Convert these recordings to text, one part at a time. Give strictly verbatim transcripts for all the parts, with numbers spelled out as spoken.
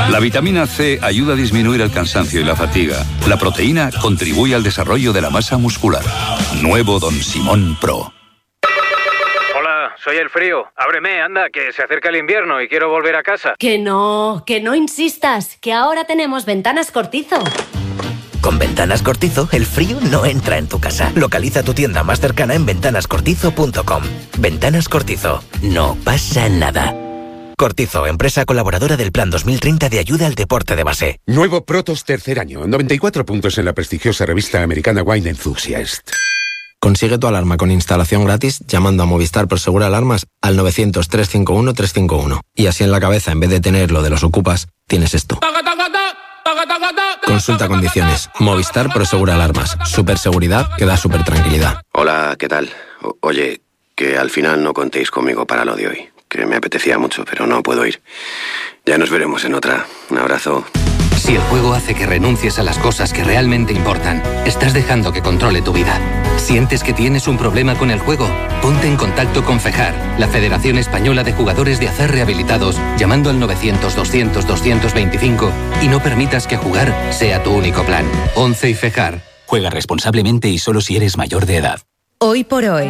La vitamina C ayuda a disminuir el cansancio y la fatiga. La proteína contribuye al desarrollo de la masa muscular. Nuevo Don Simón Pro. Hola, soy el frío. Ábreme, anda, que se acerca el invierno y quiero volver a casa. Que no, que no insistas, que ahora tenemos Ventanas Cortizo. Con Ventanas Cortizo, el frío no entra en tu casa. Localiza tu tienda más cercana en ventanas cortizo punto com. Ventanas Cortizo. No pasa nada. Cortizo, empresa colaboradora del Plan dos mil treinta de ayuda al deporte de base. Nuevo Protos tercer año. noventa y cuatro puntos en la prestigiosa revista americana Wine Enthusiast. Consigue tu alarma con instalación gratis llamando a Movistar Prosegura Alarmas al novecientos, trescientos cincuenta y uno, trescientos cincuenta y uno. Y así en la cabeza, en vez de tener lo de los ocupas, tienes esto. Consulta condiciones. Movistar Prosegura Alarmas. Super seguridad que da super tranquilidad. Hola, ¿qué tal? O- oye, que al final no contéis conmigo para lo de hoy. Que me apetecía mucho, pero no puedo ir. Ya nos veremos en otra. Un abrazo. Si el juego hace que renuncies a las cosas que realmente importan, estás dejando que controle tu vida. ¿Sientes que tienes un problema con el juego? Ponte en contacto con FEJAR, la Federación Española de Jugadores de Azar Rehabilitados, llamando al novecientos, doscientos, doscientos veinticinco y no permitas que jugar sea tu único plan. once y FEJAR. Juega responsablemente y solo si eres mayor de edad. Hoy por hoy,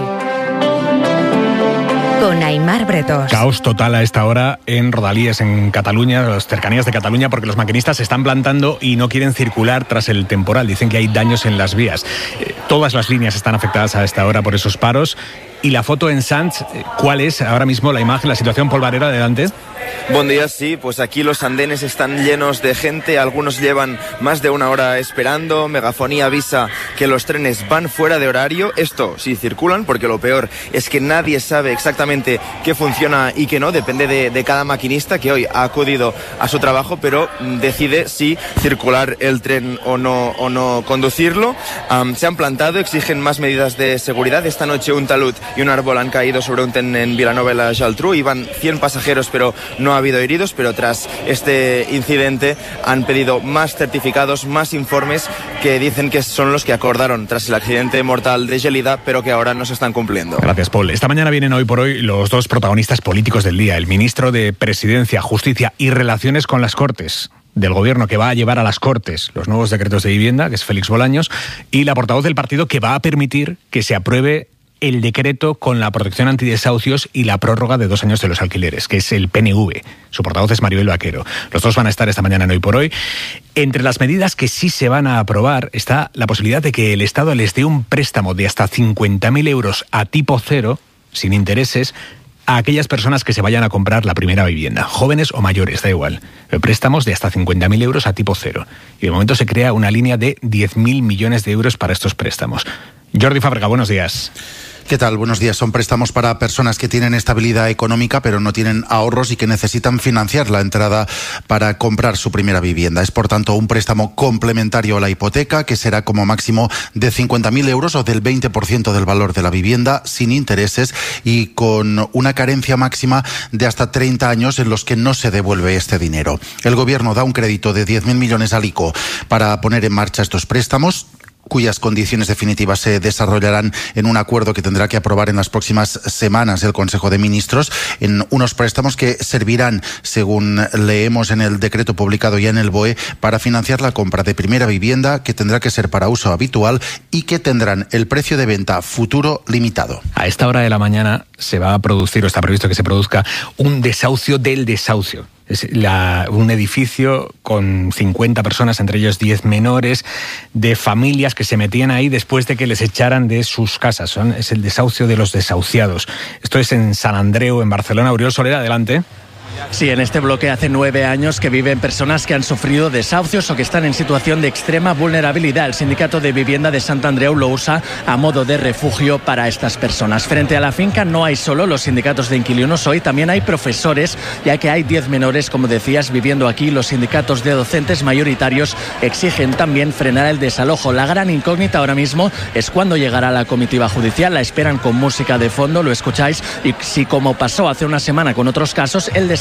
con Aimar Bretos. Caos total a esta hora en Rodalies, en Cataluña, las cercanías de Cataluña, porque los maquinistas se están plantando y no quieren circular tras el temporal. Dicen que hay daños en las vías. Eh, todas las líneas están afectadas a esta hora por esos paros. Y la foto en Sants, ¿cuál es ahora mismo la imagen, la situación polvarera? Adelante. Buen día, sí, pues aquí los andenes están llenos de gente, algunos llevan más de una hora esperando, Megafonía avisa que los trenes van fuera de horario, esto sí circulan, porque lo peor es que nadie sabe exactamente qué funciona y qué no, depende de, de cada maquinista que hoy ha acudido a su trabajo, pero decide si circular el tren o no, o no conducirlo. Um, se han plantado, exigen más medidas de seguridad. Esta noche un talud y un árbol han caído sobre un tren en Vilanova i la Geltrú, iban cien pasajeros, pero no ha habido heridos, pero tras este incidente han pedido más certificados, más informes que dicen que son los que acordaron tras el accidente mortal de Gelida, pero que ahora no se están cumpliendo. Gracias, Paul. Esta mañana vienen hoy por hoy los dos protagonistas políticos del día, el ministro de Presidencia, Justicia y Relaciones con las Cortes del Gobierno, que va a llevar a las Cortes los nuevos decretos de vivienda, que es Félix Bolaños, y la portavoz del partido que va a permitir que se apruebe el decreto con la protección antidesahucios y la prórroga de dos años de los alquileres, que es el P N V. Su portavoz es Maribel Vaquero. Los dos van a estar esta mañana en Hoy por Hoy. Entre las medidas que sí se van a aprobar está la posibilidad de que el Estado les dé un préstamo de hasta cincuenta mil euros a tipo cero, sin intereses, a aquellas personas que se vayan a comprar la primera vivienda, jóvenes o mayores, da igual. Préstamos de hasta cincuenta mil euros a tipo cero. Y de momento se crea una línea de diez mil millones de euros para estos préstamos. Jordi Fábrega, buenos días. ¿Qué tal? Buenos días. Son préstamos para personas que tienen estabilidad económica pero no tienen ahorros y que necesitan financiar la entrada para comprar su primera vivienda. Es por tanto un préstamo complementario a la hipoteca que será como máximo de cincuenta mil euros o del veinte por ciento del valor de la vivienda sin intereses y con una carencia máxima de hasta treinta años en los que no se devuelve este dinero. El Gobierno da un crédito de diez mil millones al I C O para poner en marcha estos préstamos, cuyas condiciones definitivas se desarrollarán en un acuerdo que tendrá que aprobar en las próximas semanas el Consejo de Ministros, en unos préstamos que servirán, según leemos en el decreto publicado ya en el B O E, para financiar la compra de primera vivienda, que tendrá que ser para uso habitual y que tendrán el precio de venta futuro limitado. A esta hora de la mañana se va a producir, o está previsto que se produzca, un desahucio del desahucio. Es la, un edificio con cincuenta personas, entre ellos diez menores, de familias que se metían ahí después de que les echaran de sus casas. Son, es el desahucio de los desahuciados. Esto es en Sant Andreu, en Barcelona. Oriol Soler, adelante. Sí, en este bloque hace nueve años que viven personas que han sufrido desahucios o que están en situación de extrema vulnerabilidad. El Sindicato de Vivienda de Sant Andreu lo usa a modo de refugio para estas personas. Frente a la finca no hay solo los sindicatos de inquilinos hoy, también hay profesores, ya que hay diez menores, como decías, viviendo aquí. Los sindicatos de docentes mayoritarios exigen también frenar el desalojo. La gran incógnita ahora mismo es cuándo llegará la comitiva judicial. La esperan con música de fondo, lo escucháis, y si, como pasó hace una semana con otros casos, el desalojo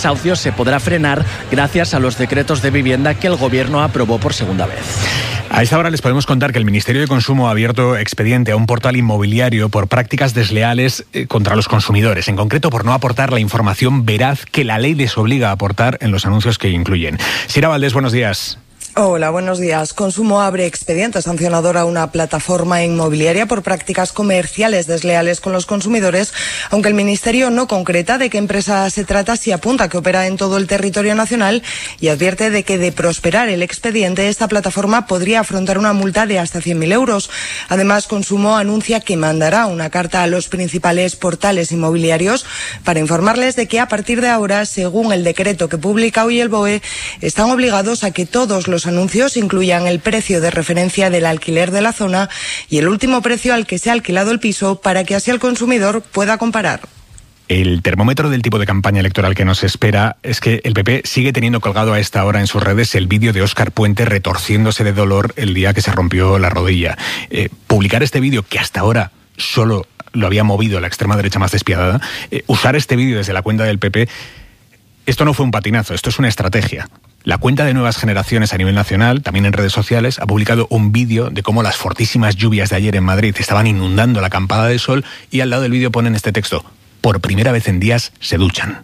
desahucios se podrá frenar gracias a los decretos de vivienda que el Gobierno aprobó por segunda vez. A esta hora les podemos contar que el Ministerio de Consumo ha abierto expediente a un portal inmobiliario por prácticas desleales contra los consumidores, en concreto por no aportar la información veraz que la ley les obliga a aportar en los anuncios que incluyen. Sira Valdés, buenos días. Hola, buenos días. Consumo abre expediente sancionador a una plataforma inmobiliaria por prácticas comerciales desleales con los consumidores, aunque el Ministerio no concreta de qué empresa se trata, sí apunta que opera en todo el territorio nacional y advierte de que de prosperar el expediente, esta plataforma podría afrontar una multa de hasta cien mil euros. Además, Consumo anuncia que mandará una carta a los principales portales inmobiliarios para informarles de que a partir de ahora, según el decreto que publica hoy el B O E, están obligados a que todos los anuncios incluyan el precio de referencia del alquiler de la zona y el último precio al que se ha alquilado el piso para que así el consumidor pueda comparar. El termómetro del tipo de campaña electoral que nos espera es que el P P sigue teniendo colgado a esta hora en sus redes el vídeo de Óscar Puente retorciéndose de dolor el día que se rompió la rodilla. Eh, publicar este vídeo, que hasta ahora solo lo había movido la extrema derecha más despiadada, eh, usar este vídeo desde la cuenta del P P, esto no fue un patinazo, esto es una estrategia. La cuenta de Nuevas Generaciones a nivel nacional, también en redes sociales, ha publicado un vídeo de cómo las fortísimas lluvias de ayer en Madrid estaban inundando la Campada del Sol y al lado del vídeo ponen este texto: por primera vez en días se duchan.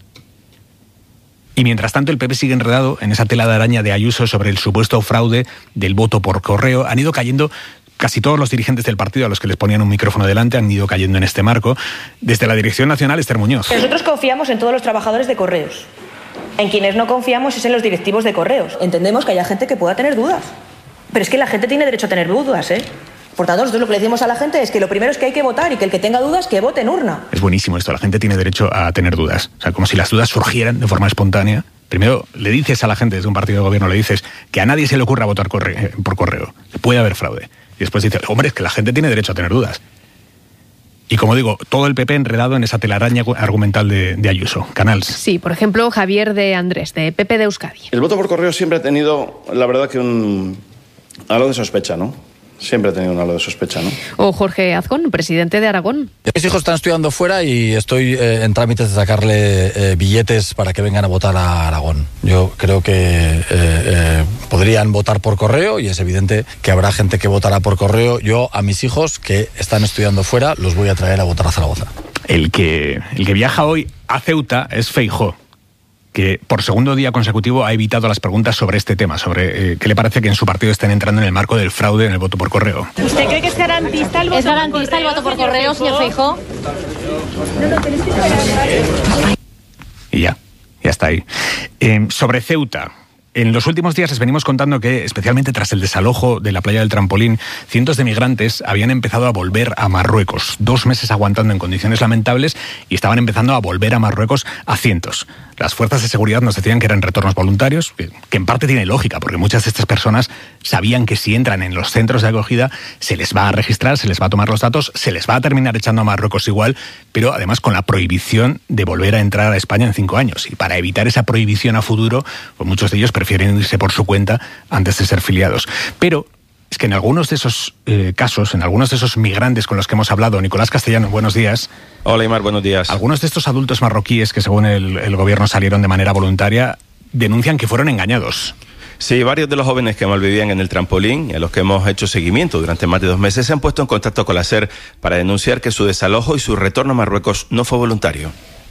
Y mientras tanto el P P sigue enredado en esa tela de araña de Ayuso sobre el supuesto fraude del voto por correo. Han ido cayendo casi todos los dirigentes del partido a los que les ponían un micrófono delante, han ido cayendo en este marco. Desde la Dirección Nacional, Esther Muñoz. Nosotros confiamos en todos los trabajadores de Correos. En quienes no confiamos es en los directivos de Correos. Entendemos que haya gente que pueda tener dudas. Pero es que la gente tiene derecho a tener dudas, ¿eh? Por tanto, nosotros lo que le decimos a la gente es que lo primero es que hay que votar y que el que tenga dudas, que vote en urna. Es buenísimo esto, la gente tiene derecho a tener dudas. O sea, como si las dudas surgieran de forma espontánea. Primero le dices a la gente desde un partido de gobierno, le dices que a nadie se le ocurra votar corre- por correo, que puede haber fraude. Y después dices, hombre, es que la gente tiene derecho a tener dudas. Y como digo, todo el P P enredado en esa telaraña argumental de, de Ayuso. Canals. Sí, por ejemplo, Javier de Andrés, de P P de Euskadi. El voto por correo siempre ha tenido, la verdad, que un halo de sospecha, ¿no? Siempre ha tenido un halo de sospecha, ¿no? O Jorge Azcón, presidente de Aragón. Mis hijos están estudiando fuera y estoy eh, en trámites de sacarle eh, billetes para que vengan a votar a Aragón. Yo creo que eh, eh, podrían votar por correo y es evidente que habrá gente que votará por correo. Yo a mis hijos que están estudiando fuera los voy a traer a votar a Zaragoza. El que, el que viaja hoy a Ceuta es Feijóo, que por segundo día consecutivo ha evitado las preguntas sobre este tema, sobre eh, qué le parece que en su partido estén entrando en el marco del fraude en el voto por correo. ¿Usted cree que es garantista el voto, ¿Es garantista por, correo, el voto por correo, señor Feijóo? Y ya, ya está ahí. Eh, sobre Ceuta. En los últimos días les venimos contando que, especialmente tras el desalojo de la playa del Trampolín, cientos de migrantes habían empezado a volver a Marruecos. Dos meses aguantando en condiciones lamentables y estaban empezando a volver a Marruecos a cientos. Las fuerzas de seguridad nos decían que eran retornos voluntarios, que, que en parte tiene lógica, porque muchas de estas personas sabían que si entran en los centros de acogida se les va a registrar, se les va a tomar los datos, se les va a terminar echando a Marruecos igual, pero además con la prohibición de volver a entrar a España en cinco años. Y para evitar esa prohibición a futuro, pues muchos de ellos prefieren irse por su cuenta antes de ser filiados. Pero es que en algunos de esos eh, casos, en algunos de esos migrantes con los que hemos hablado, Nicolás Castellano, buenos días. Hola, Imar, buenos días. Algunos de estos adultos marroquíes que según el, el gobierno salieron de manera voluntaria denuncian que fueron engañados. Sí, varios de los jóvenes que malvivían en el Trampolín y a los que hemos hecho seguimiento durante más de dos meses se han puesto en contacto con la SER para denunciar que su desalojo y su retorno a Marruecos no fue voluntario.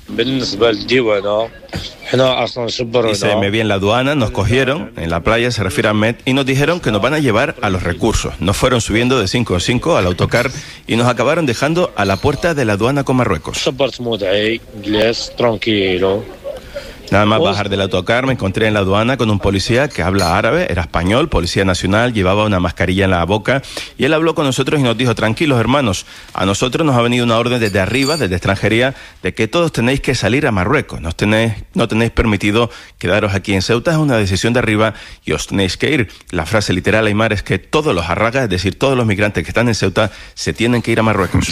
Dice, me vi en la aduana, nos cogieron, en la playa, se refiere a Met, y nos dijeron que nos van a llevar a los recursos. Nos fueron subiendo de cinco en cinco al autocar y nos acabaron dejando a la puerta de la aduana con Marruecos. Nada más bajar del autocar me encontré en la aduana con un policía que habla árabe, era español, policía nacional, llevaba una mascarilla en la boca y él habló con nosotros y nos dijo, tranquilos hermanos, a nosotros nos ha venido una orden desde arriba, desde extranjería, de que todos tenéis que salir a Marruecos, no tenéis, no tenéis permitido quedaros aquí en Ceuta, es una decisión de arriba y os tenéis que ir. La frase literal, Aymar, es que todos los arragas, es decir, todos los migrantes que están en Ceuta se tienen que ir a Marruecos.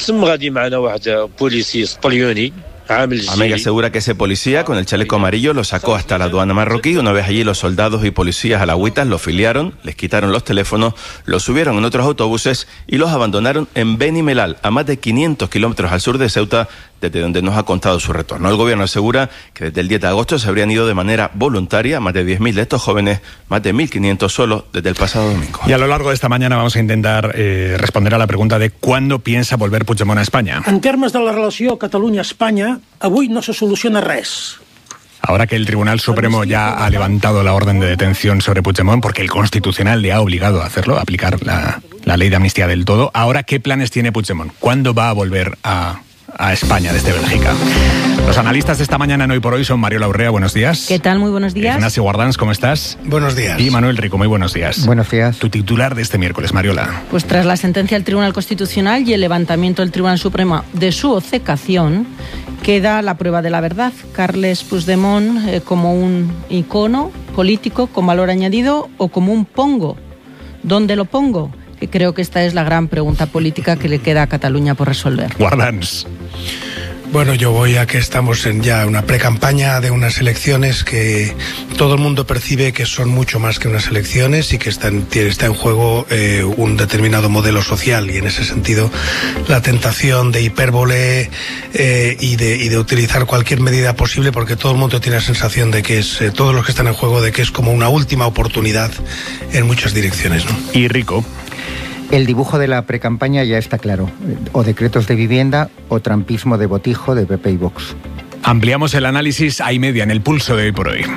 Amega asegura que ese policía con el chaleco amarillo lo sacó hasta la aduana marroquí. Una vez allí los soldados y policías alagüitas los filiaron, les quitaron los teléfonos, los subieron en otros autobuses y los abandonaron en Beni Mellal, a más de quinientos kilómetros al sur de Ceuta, desde donde nos ha contado su retorno. El gobierno asegura que desde el diez de agosto se habrían ido de manera voluntaria más de diez mil de estos jóvenes, más de mil quinientos solo desde el pasado domingo. Y a lo largo de esta mañana vamos a intentar eh, responder a la pregunta de ¿cuándo piensa volver Puigdemont a España? En termes de la relació Catalunya-Espanya, avui no se soluciona res. Ahora que el Tribunal Supremo ya ha levantado la orden de detención sobre Puigdemont, porque el Constitucional le ha obligado a hacerlo, a aplicar la, la ley de amnistía del todo, ahora, ¿qué planes tiene Puigdemont? ¿Cuándo va a volver a, a España desde Bélgica? Los analistas de esta mañana en Hoy por Hoy son Mariola Urrea, buenos días. ¿Qué tal? Muy buenos días. Ignacio Guardans, ¿cómo estás? Buenos días. Y Manuel Rico, muy buenos días. Buenos días. Tu titular de este miércoles, Mariola. Pues tras la sentencia del Tribunal Constitucional y el levantamiento del Tribunal Supremo de su obcecación, queda la prueba de la verdad. Carles Puigdemont eh, como un icono político con valor añadido o como un pongo. ¿Dónde lo pongo? Que creo que esta es la gran pregunta política que le queda a Cataluña por resolver. Guardans. Bueno, yo voy a que estamos en ya una precampaña de unas elecciones que todo el mundo percibe que son mucho más que unas elecciones y que están, está en juego eh, un determinado modelo social, y en ese sentido la tentación de hipérbole eh, y, de, y de utilizar cualquier medida posible, porque todo el mundo tiene la sensación de que es, eh, todos los que están en juego, de que es como una última oportunidad en muchas direcciones, ¿no? Y Rico. El dibujo de la precampaña ya está claro. O decretos de vivienda o trampismo de botijo de P P y Vox. Ampliamos el análisis a y media en el pulso de Hoy por Hoy.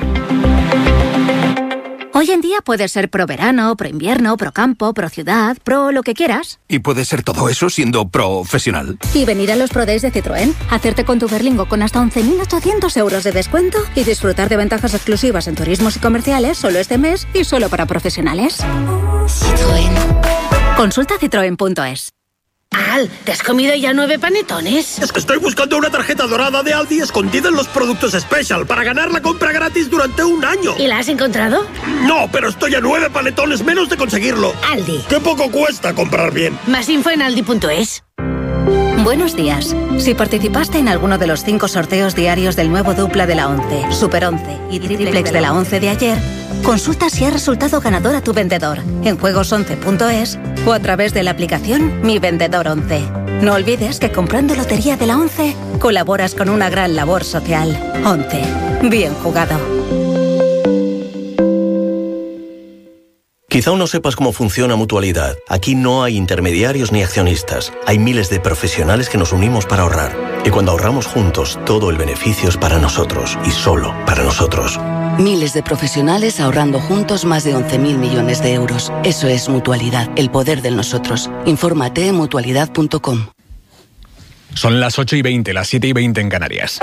Hoy en día puedes ser pro verano, pro invierno, pro campo, pro ciudad, pro lo que quieras. Y puedes ser todo eso siendo profesional. Y venir a los Pro Days de Citroën, hacerte con tu Berlingo con hasta once mil ochocientos euros de descuento y disfrutar de ventajas exclusivas en turismos y comerciales solo este mes y solo para profesionales. Citroën. Consulta citroen punto es. Al, ¿te has comido ya nueve panetones? Es que estoy buscando una tarjeta dorada de Aldi escondida en los productos Special para ganar la compra gratis durante un año. ¿Y la has encontrado? No, pero estoy a nueve panetones menos de conseguirlo. Aldi. ¡Qué poco cuesta comprar bien! Más info en aldi punto es. Buenos días. Si participaste en alguno de los cinco sorteos diarios del nuevo dupla de la once, Super once y Triplex de la once de ayer, consulta si ha resultado ganador a tu vendedor en juegos once punto es o a través de la aplicación Mi Vendedor once. No olvides que comprando Lotería de la once colaboras con una gran labor social. once. Bien jugado. Quizá aún no sepas cómo funciona Mutualidad. Aquí no hay intermediarios ni accionistas. Hay miles de profesionales que nos unimos para ahorrar. Y cuando ahorramos juntos, todo el beneficio es para nosotros y solo para nosotros. Miles de profesionales ahorrando juntos más de once mil millones de euros. Eso es Mutualidad, el poder de nosotros. Infórmate en mutualidad punto com. Son las ocho y veinte, las siete y veinte en Canarias.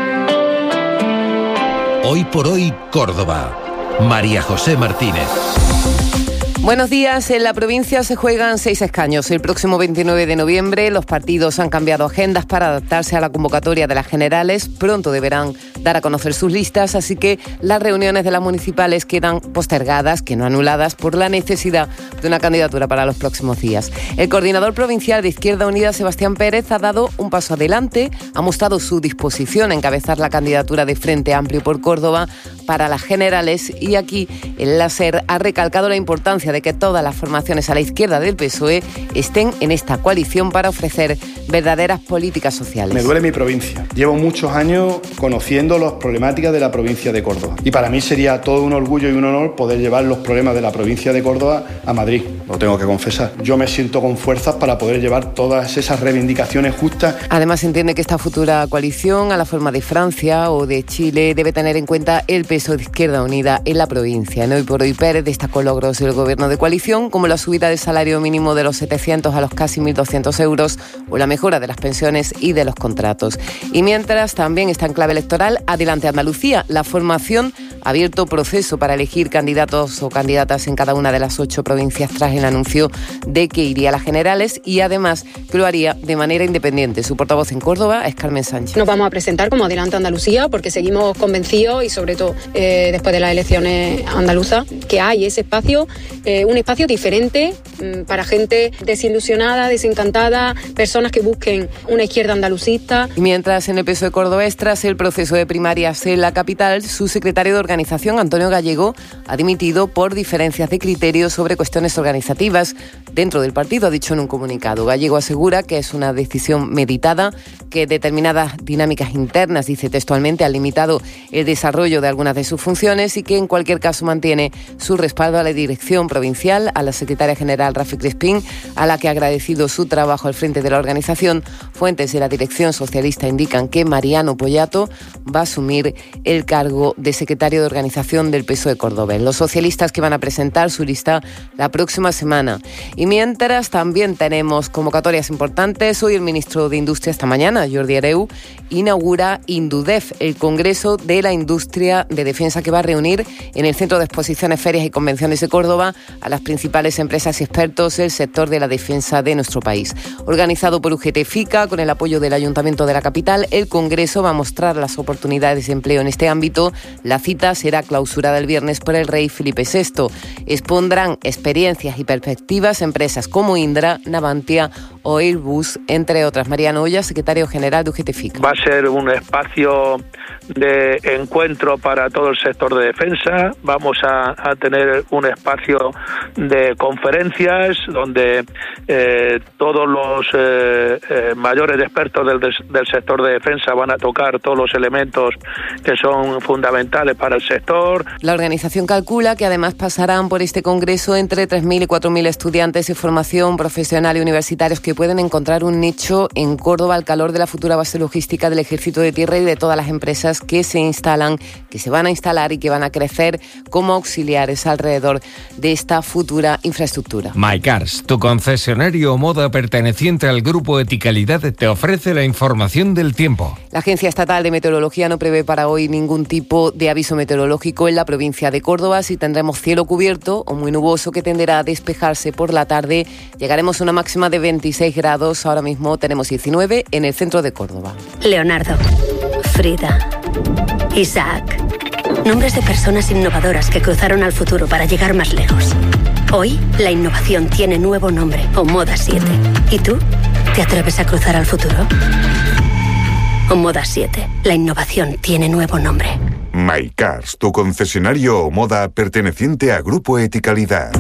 Hoy por hoy, Córdoba. María José Martínez. Buenos días. En la provincia se juegan seis escaños. El próximo veintinueve de noviembre los partidos han cambiado agendas para adaptarse a la convocatoria de las generales. Pronto deberán dar a conocer sus listas, así que las reuniones de las municipales quedan postergadas, que no anuladas, por la necesidad de una candidatura para los próximos días. El coordinador provincial de Izquierda Unida, Sebastián Pérez, ha dado un paso adelante, ha mostrado su disposición a encabezar la candidatura de Frente Amplio por Córdoba para las generales, y aquí el Láser ha recalcado la importancia de que todas las formaciones a la izquierda del P S O E estén en esta coalición para ofrecer verdaderas políticas sociales. Me duele mi provincia. Llevo muchos años conociendo las problemáticas de la provincia de Córdoba. Y para mí sería todo un orgullo y un honor poder llevar los problemas de la provincia de Córdoba a Madrid. Lo tengo que confesar. Yo me siento con fuerzas para poder llevar todas esas reivindicaciones justas. Además, entiende que esta futura coalición, a la forma de Francia o de Chile, debe tener en cuenta el peso de Izquierda Unida en la provincia. En Hoy por Hoy, Pérez destacó logros del gobierno de coalición, como la subida del salario mínimo de los setecientos a los casi mil doscientos euros o la mejora de las pensiones y de los contratos. Y mientras, también está en clave electoral Adelante Andalucía. La formación ha abierto proceso para elegir candidatos o candidatas en cada una de las ocho provincias tras el anuncio de que iría a las generales, y además que lo haría de manera independiente. Su portavoz en Córdoba es Carmen Sánchez. Nos vamos a presentar como Adelante Andalucía porque seguimos convencidos, y sobre todo eh, después de las elecciones andaluzas, que hay ese espacio, eh, un espacio diferente mmm, para gente desilusionada, desencantada, personas que busquen una izquierda andalucista. Y mientras, en el P S O E cordobés, tras el proceso de primarias en la capital, su secretario de organización, Antonio Gallego, ha dimitido por diferencias de criterios sobre cuestiones organizativas dentro del partido, ha dicho en un comunicado. Gallego asegura que es una decisión meditada, que determinadas dinámicas internas, dice textualmente, han limitado el desarrollo de algunas de sus funciones y que en cualquier caso mantiene su respaldo a la dirección provincial, a la secretaria general Rafi Crespín, a la que ha agradecido su trabajo al frente de la organización. Fuentes de la dirección socialista indican que Mariano Pollato va a asumir el cargo de secretario de organización del P S O E cordobés. Los socialistas que van a presentar su lista la próxima semana. Y mientras también tenemos convocatorias importantes. Hoy el ministro de Industria, esta mañana, Jordi Hereu, inaugura Indudef, el Congreso de la Industria de Defensa, que va a reunir en el Centro de Exposiciones, Ferias y Convenciones de Córdoba a las principales empresas y expertos del sector de la defensa de nuestro país. Organizado por U G T FICA, con el apoyo del Ayuntamiento de la capital, el Congreso va a mostrar las oportunidades de empleo en este ámbito. La cita será clausurada el viernes por el rey Felipe sexto. Expondrán experiencias y perspectivas empresas como Indra, Navantia o Airbus, entre otras. Mariano Olla, secretario general de U G T FICA. Va a ser un espacio de encuentro para todo el sector de defensa. Vamos a, a tener un espacio de conferencias donde eh, todos los eh, eh, mayores expertos del, del sector de defensa van a tocar todos los elementos que son fundamentales para el sector. La organización calcula que además pasarán por este congreso entre tres mil y cuatro mil estudiantes de formación profesional y universitarios que pueden encontrar un nicho en Córdoba al calor de la futura base logística del Ejército de Tierra y de todas las empresas que se instalan, que se van a instalar y que van a crecer como auxiliares alrededor de esta futura infraestructura. MyCars, tu concesionario Omoda perteneciente al grupo Eticalidad, te ofrece la información del tiempo. La Agencia Estatal de Meteorología no prevé para hoy ningún tipo de aviso meteorológico en la provincia de Córdoba. Si tendremos cielo cubierto o muy nuboso que tenderá a despejarse por la tarde. Llegaremos a una máxima de veintiséis grados. Ahora mismo tenemos diecinueve en el centro de Córdoba. Leonardo, Frida, Isaac. Nombres de personas innovadoras que cruzaron al futuro para llegar más lejos. Hoy, la innovación tiene nuevo nombre, Omoda siete. ¿Y tú? ¿Te atreves a cruzar al futuro? Omoda siete. La innovación tiene nuevo nombre. MyCars, tu concesionario Omoda perteneciente a Grupo Eticalidad.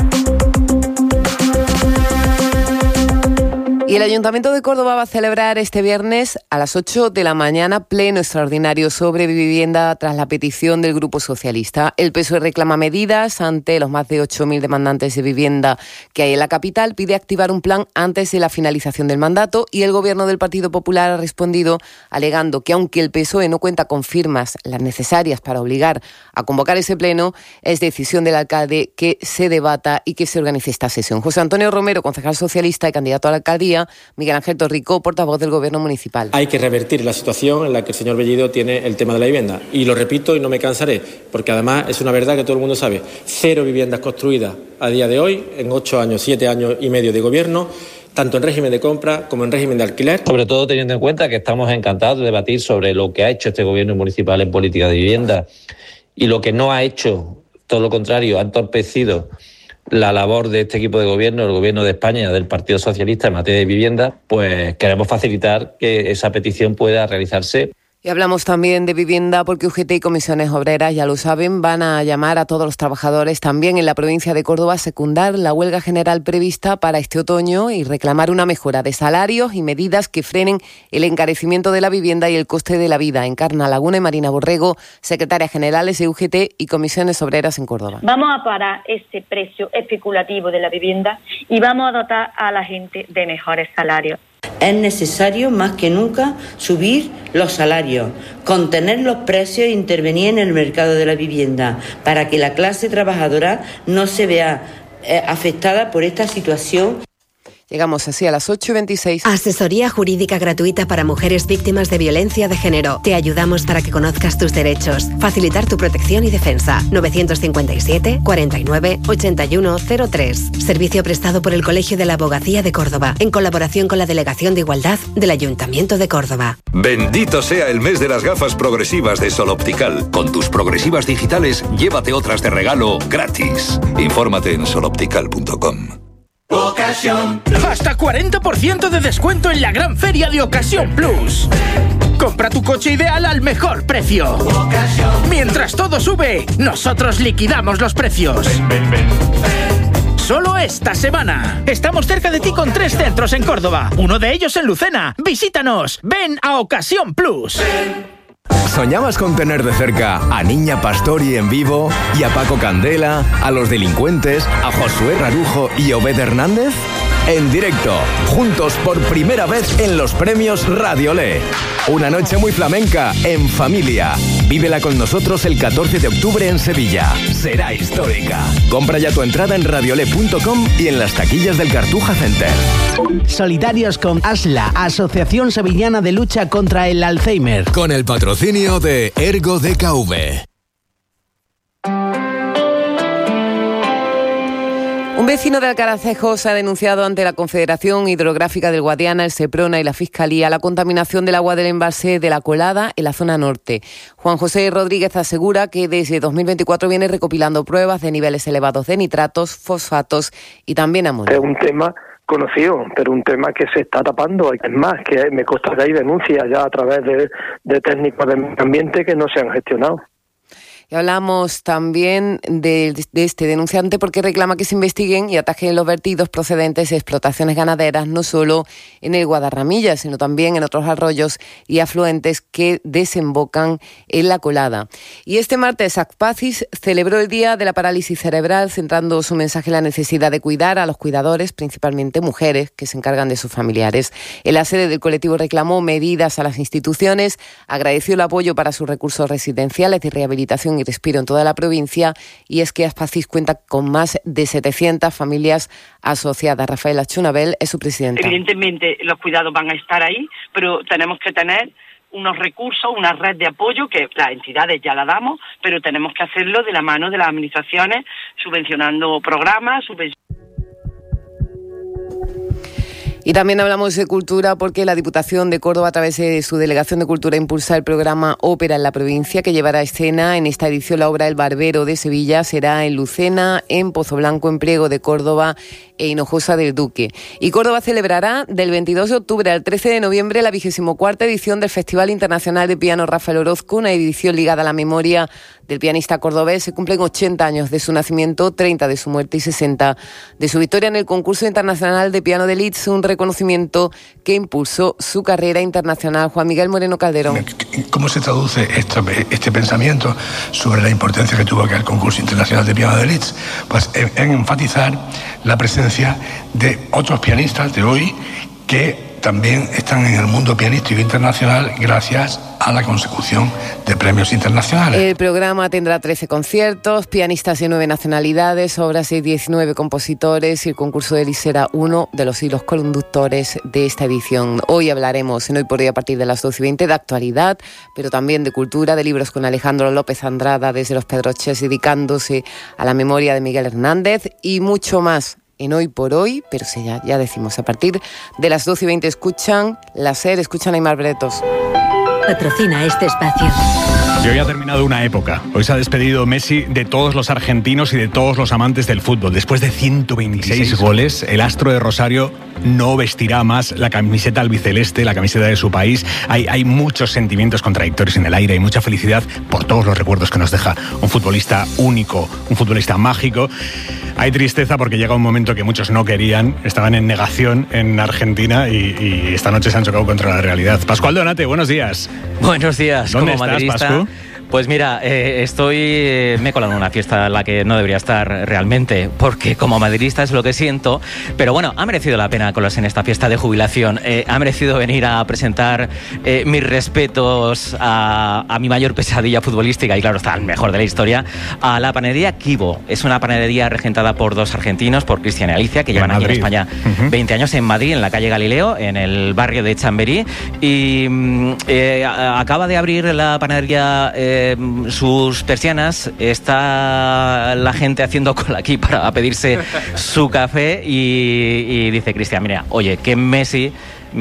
Y el Ayuntamiento de Córdoba va a celebrar este viernes a las ocho de la mañana pleno extraordinario sobre vivienda tras la petición del Grupo Socialista. El P S O E reclama medidas ante los más de ocho mil demandantes de vivienda que hay en la capital, pide activar un plan antes de la finalización del mandato y el Gobierno del Partido Popular ha respondido alegando que aunque el P S O E no cuenta con firmas las necesarias para obligar a convocar ese pleno, es decisión del alcalde que se debata y que se organice esta sesión. José Antonio Romero, concejal socialista y candidato a la alcaldía, Miguel Ángel Torrico, portavoz del Gobierno municipal. Hay que revertir la situación en la que el señor Bellido tiene el tema de la vivienda. Y lo repito y no me cansaré, porque además es una verdad que todo el mundo sabe. Cero viviendas construidas a día de hoy, en ocho años, siete años y medio de gobierno, tanto en régimen de compra como en régimen de alquiler. Sobre todo teniendo en cuenta que estamos encantados de debatir sobre lo que ha hecho este Gobierno municipal en política de vivienda y lo que no ha hecho, todo lo contrario, ha entorpecido la labor de este equipo de gobierno, el Gobierno de España, del Partido Socialista en materia de vivienda, pues queremos facilitar que esa petición pueda realizarse. Y hablamos también de vivienda porque U G T y Comisiones Obreras, ya lo saben, van a llamar a todos los trabajadores también en la provincia de Córdoba a secundar la huelga general prevista para este otoño y reclamar una mejora de salarios y medidas que frenen el encarecimiento de la vivienda y el coste de la vida. Encarna Laguna y Marina Borrego, secretarias generales de U G T y Comisiones Obreras en Córdoba. Vamos a parar ese precio especulativo de la vivienda y vamos a dotar a la gente de mejores salarios. Es necesario más que nunca subir los salarios, contener los precios e intervenir en el mercado de la vivienda para que la clase trabajadora no se vea eh, afectada por esta situación. Llegamos así a las ocho y veintiséis. Asesoría jurídica gratuita para mujeres víctimas de violencia de género. Te ayudamos para que conozcas tus derechos. Facilitar tu protección y defensa. novecientos cincuenta y siete, cuarenta y nueve, ochenta y uno cero tres. Servicio prestado por el Colegio de la Abogacía de Córdoba, en colaboración con la Delegación de Igualdad del Ayuntamiento de Córdoba. Bendito sea el mes de las gafas progresivas de Sol Optical. Con tus progresivas digitales, llévate otras de regalo gratis. Infórmate en sol optical punto com. Ocasión. Hasta cuarenta por ciento de descuento en la gran feria de Ocasión Plus. Compra tu coche ideal al mejor precio. Ocasión. Mientras todo sube, nosotros liquidamos los precios. Ven, ven, ven, ven. solo esta semana. Estamos cerca de ti con tres centros en Córdoba, uno de ellos en Lucena. Visítanos, ven a Ocasión Plus. ¿Soñabas con tener de cerca a Niña Pastori en vivo y a Paco Candela, a Los Delincuentes, a Josué Rarujo y Obed Hernández? En directo, juntos por primera vez en los premios Radiolé. Una noche muy flamenca, en familia. Vívela con nosotros el catorce de octubre en Sevilla. Será histórica. Compra ya tu entrada en radiolé punto com y en las taquillas del Cartuja Center. Solidarios con ASLA, Asociación Sevillana de Lucha contra el Alzheimer. Con el patrocinio de Ergo D K V. Un vecino de Alcaracejos ha denunciado ante la Confederación Hidrográfica del Guadiana, el Seprona y la Fiscalía la contaminación del agua del embalse de La Colada en la zona norte. Juan José Rodríguez asegura que desde dos mil veinticuatro viene recopilando pruebas de niveles elevados de nitratos, fosfatos y también amonio. Es un tema conocido, pero un tema que se está tapando. Es más, que me consta que hay denuncias ya a través de, de técnicos de medio ambiente que no se han gestionado. Y hablamos también de, de este denunciante porque reclama que se investiguen y atajen los vertidos procedentes de explotaciones ganaderas, no solo en el Guadarramilla, sino también en otros arroyos y afluentes que desembocan en La Colada. Y este martes, Acpacis celebró el Día de la Parálisis Cerebral, centrando su mensaje en la necesidad de cuidar a los cuidadores, principalmente mujeres, que se encargan de sus familiares. En la sede del colectivo reclamó medidas a las instituciones, agradeció el apoyo para sus recursos residenciales de rehabilitación y respiro en toda la provincia, y es que Acpacis cuenta con más de setecientas familias asociadas. Rafaela Chunabel es su presidenta. Evidentemente los cuidados van a estar ahí, pero tenemos que tener unos recursos, una red de apoyo que las entidades ya la damos, pero tenemos que hacerlo de la mano de las administraciones, subvencionando programas, subvencionando. Y también hablamos de cultura porque la Diputación de Córdoba, a través de su Delegación de Cultura, impulsa el programa Ópera en la provincia, que llevará a escena en esta edición la obra El Barbero de Sevilla. Será en Lucena, en Pozoblanco, en Priego de Córdoba e Hinojosa del Duque. Y Córdoba celebrará del veintidós de octubre al trece de noviembre la vigésima cuarta edición del Festival Internacional de Piano Rafael Orozco, una edición ligada a la memoria del pianista cordobés. Se cumplen ochenta años de su nacimiento, treinta de su muerte y sesenta de su victoria en el concurso internacional de piano de Leeds, un reconocimiento que impulsó su carrera internacional. Juan Miguel Moreno Calderón. ¿Cómo se traduce esto, este pensamiento sobre la importancia que tuvo aquel concurso internacional de piano de Leeds? Pues en, en enfatizar la presencia de otros pianistas de hoy que también están en el mundo pianístico internacional gracias a la consecución de premios internacionales. El programa tendrá trece conciertos, pianistas de nueve nacionalidades, obras de diecinueve compositores, y el concurso de Leeds será uno de los hilos conductores de esta edición. Hoy hablaremos en Hoy por Hoy a partir de las doce y veinte de actualidad, pero también de cultura, de libros con Alejandro López Andrada desde Los Pedroches, dedicándose a la memoria de Miguel Hernández, y mucho más en Hoy por Hoy, pero sí, ya, ya decimos, a partir de las doce y veinte escuchan la SER, escuchan a Aymar Bretos. Patrocina este espacio. Y hoy ha terminado una época. Hoy se ha despedido Messi de todos los argentinos y de todos los amantes del fútbol. Después de ciento veintiséis goles, el astro de Rosario no vestirá más la camiseta albiceleste, la camiseta de su país. Hay, hay muchos sentimientos contradictorios en el aire, hay mucha felicidad por todos los recuerdos que nos deja un futbolista único, un futbolista mágico. Hay tristeza porque llega un momento que muchos no querían, estaban en negación en Argentina y, y esta noche se han chocado contra la realidad. Pascual Donate, buenos días. Buenos días. ¿Dónde como estás, madridista, Pascu? Pues mira, eh, estoy eh, me he colado en una fiesta en la que no debería estar realmente, porque como madridista es lo que siento, pero bueno, ha merecido la pena colarse en esta fiesta de jubilación, eh, ha merecido venir a presentar eh, mis respetos a, a mi mayor pesadilla futbolística, y claro, está el mejor de la historia, a la panadería Kibo. Es una panadería regentada por dos argentinos, por Cristian y Alicia, que llevan aquí en España uh-huh. veinte años en Madrid, en la calle Galileo, en el barrio de Chamberí, y eh, acaba de abrir la panadería eh, sus persianas, está la gente haciendo cola aquí para pedirse su café, y, y dice Cristian, mira, oye, que Messi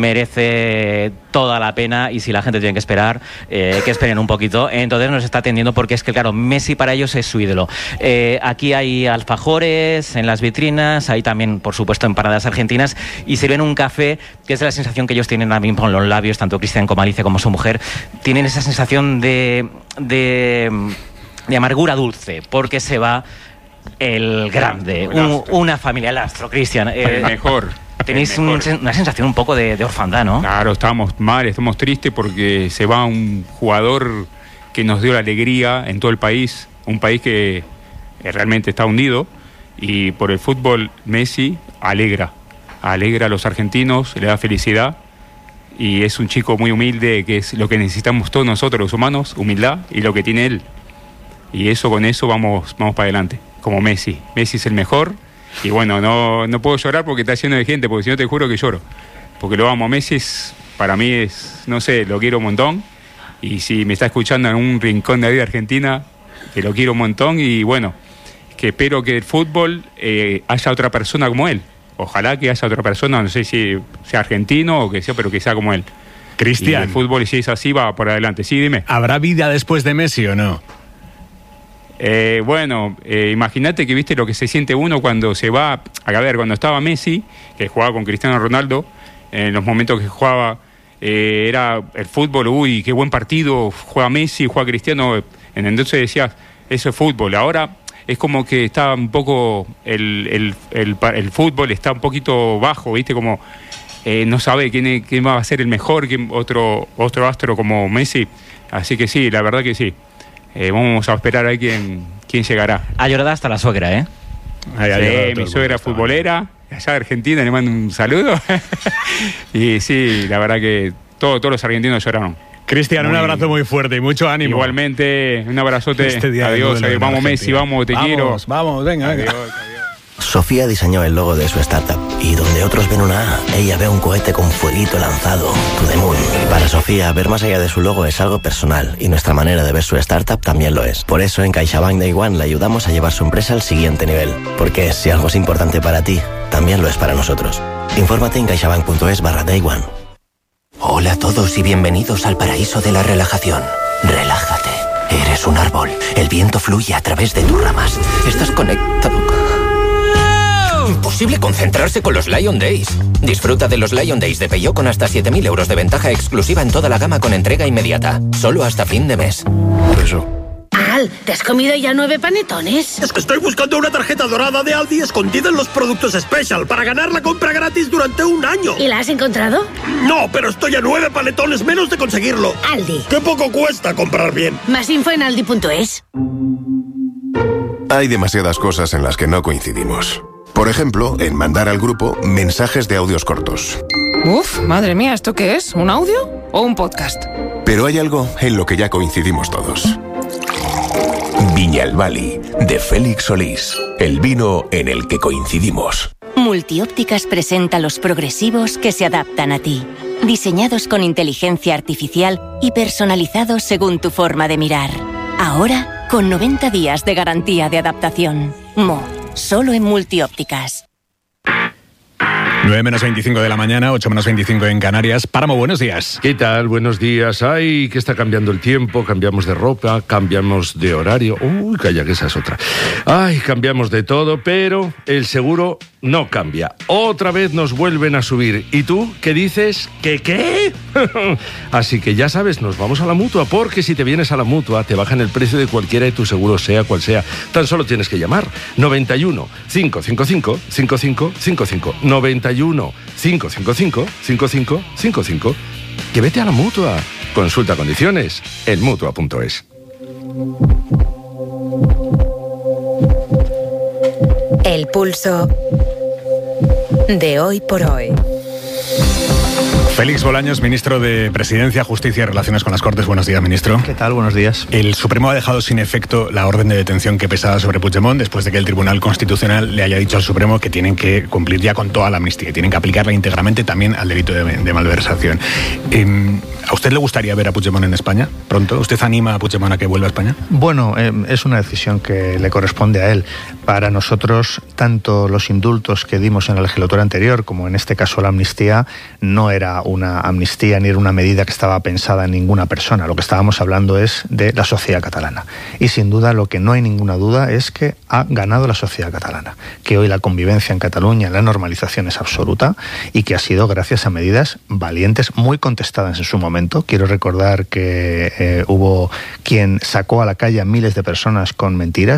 merece toda la pena, y si la gente tiene que esperar, eh, que esperen un poquito. Entonces nos está atendiendo, porque es que claro, Messi para ellos es su ídolo. Eh, aquí hay alfajores en las vitrinas, hay también por supuesto empanadas argentinas, y sirven un café que es la sensación que ellos tienen ahora mismo en los labios, tanto Cristian como Alicia como su mujer, tienen esa sensación de, de, de amargura dulce, porque se va El grande, un, una familia Lastro, Cristian. Eh, el mejor. Tenéis un, una sensación un poco de, de orfandad, ¿no? Claro, estamos mal, estamos tristes porque se va un jugador que nos dio la alegría en todo el país, un país que realmente está hundido, y por el fútbol Messi alegra, alegra a los argentinos, le da felicidad, y es un chico muy humilde, que es lo que necesitamos todos nosotros los humanos, humildad, y lo que tiene él. Y eso, con eso vamos, vamos para adelante, como Messi. Messi es el mejor. Y bueno, no, no puedo llorar porque está lleno de gente, porque si no te juro que lloro. Porque lo amo. Messi es, para mí es, no sé, lo quiero un montón. Y si me está escuchando en un rincón de ahí de Argentina, que lo quiero un montón. Y bueno, que espero que el fútbol eh, haya otra persona como él. Ojalá que haya otra persona, no sé si sea argentino o que sea, pero que sea como él. Cristian. Y el fútbol, si es así, va por adelante. Sí, dime. ¿Habrá vida después de Messi o no? Eh, bueno, eh, imagínate que viste lo que se siente uno cuando se va, a ver, cuando estaba Messi, que jugaba con Cristiano Ronaldo, en los momentos que jugaba, eh, era el fútbol, uy, qué buen partido, juega Messi, juega Cristiano, entonces decías, eso es fútbol. Ahora es como que está un poco, el, el, el, el fútbol está un poquito bajo, viste, como eh, no sabe quién, quién va a ser el mejor, quién, otro, otro astro como Messi, así que sí, la verdad que sí. Eh, vamos a esperar a quién, quién llegará. Ha llorado hasta la suegra, ¿eh? Sí, mi suegra futbolera, allá de Argentina, le mando un saludo. Y sí, la verdad que todo, todos los argentinos lloraron. Cristian, un abrazo muy fuerte y mucho ánimo. Igualmente, un abrazote. Este día adiós, adiós. Vamos Messi, vamos, te vamos, quiero. Vamos, venga, adiós, venga. Adiós. Sofía diseñó el logo de su startup y donde otros ven una A, ella ve un cohete con fueguito lanzado, to the moon. Para Sofía, ver más allá de su logo es algo personal y nuestra manera de ver su startup también lo es. Por eso en CaixaBank Day One le ayudamos a llevar su empresa al siguiente nivel. Porque si algo es importante para ti, también lo es para nosotros. Infórmate en caixabank.es barra Day One. Hola a todos y bienvenidos al paraíso de la relajación. Relájate. Eres un árbol. El viento fluye a través de tus ramas. Estás conectado con... Imposible concentrarse con los Lion Days. Disfruta de los Lion Days de Peugeot con hasta siete mil euros de ventaja exclusiva en toda la gama con entrega inmediata. Solo hasta fin de mes. Eso. Al, ¿te has comido ya nueve panetones? Es que estoy buscando una tarjeta dorada de Aldi escondida en los productos Special para ganar la compra gratis durante un año. ¿Y la has encontrado? No, pero estoy a nueve panetones menos de conseguirlo. Aldi. ¡Qué poco cuesta comprar bien! Más info en aldi punto es. Hay demasiadas cosas en las que no coincidimos. Por ejemplo, en mandar al grupo mensajes de audios cortos. Uf, madre mía, ¿esto qué es? ¿Un audio o un podcast? Pero hay algo en lo que ya coincidimos todos. Viñalbali, de Félix Solís. El vino en el que coincidimos. Multiópticas presenta los progresivos que se adaptan a ti. Diseñados con inteligencia artificial y personalizados según tu forma de mirar. Ahora, con noventa días de garantía de adaptación. Mo. Solo en Multiópticas. nueve menos veinticinco de la mañana, ocho menos veinticinco en Canarias. Páramo, buenos días. ¿Qué tal? Buenos días. Ay, que está cambiando el tiempo, cambiamos de ropa, cambiamos de horario. Uy, calla, que esa es otra. Ay, cambiamos de todo, pero el seguro no cambia. Otra vez nos vuelven a subir. ¿Y tú qué dices? ¿Qué qué? Así que ya sabes, nos vamos a la Mutua, porque si te vienes a la Mutua te bajan el precio de cualquiera de tus seguros, sea cual sea. Tan solo tienes que llamar noventa y uno, cinco cinco cinco, cinco cinco cinco cinco. noventa y uno, cinco cinco cinco, cinco cinco cinco cinco. Que vete a la Mutua. Consulta condiciones en mutua punto es. El pulso de hoy por hoy. Félix Bolaños, ministro de Presidencia, Justicia y Relaciones con las Cortes. Buenos días, ministro. ¿Qué tal? Buenos días. El Supremo ha dejado sin efecto la orden de detención que pesaba sobre Puigdemont después de que el Tribunal Constitucional le haya dicho al Supremo que tienen que cumplir ya con toda la amnistía y tienen que aplicarla íntegramente también al delito de, de malversación. Eh, ¿A usted le gustaría ver a Puigdemont en España pronto? ¿Usted anima a Puigdemont a que vuelva a España? Bueno, eh, es una decisión que le corresponde a él. Para nosotros, tanto los indultos que dimos en la legislatura anterior como en este caso la amnistía no era una amnistía ni era una medida que estaba pensada en ninguna persona. Lo que estábamos hablando es de la sociedad catalana. Y sin duda, lo que no hay ninguna duda es que ha ganado la sociedad catalana. Que hoy la convivencia en Cataluña, la normalización es absoluta y que ha sido gracias a medidas valientes, muy contestadas en su momento. Quiero recordar que eh, hubo quien sacó a la calle a miles de personas con mentiras.